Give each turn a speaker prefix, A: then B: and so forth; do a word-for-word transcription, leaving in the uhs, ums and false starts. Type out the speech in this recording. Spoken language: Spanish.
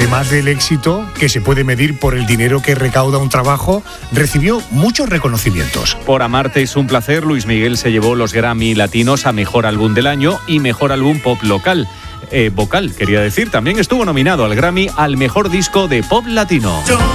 A: además del éxito que se puede medir por el dinero que recauda un trabajo, recibió muchos reconocimientos.
B: Por Amarte es un placer, Luis Miguel se llevó los Grammy Latinos a Mejor Álbum del Año y Mejor Álbum Pop Local. Eh, vocal, quería decir, también estuvo nominado al Grammy al Mejor Disco de Pop Latino.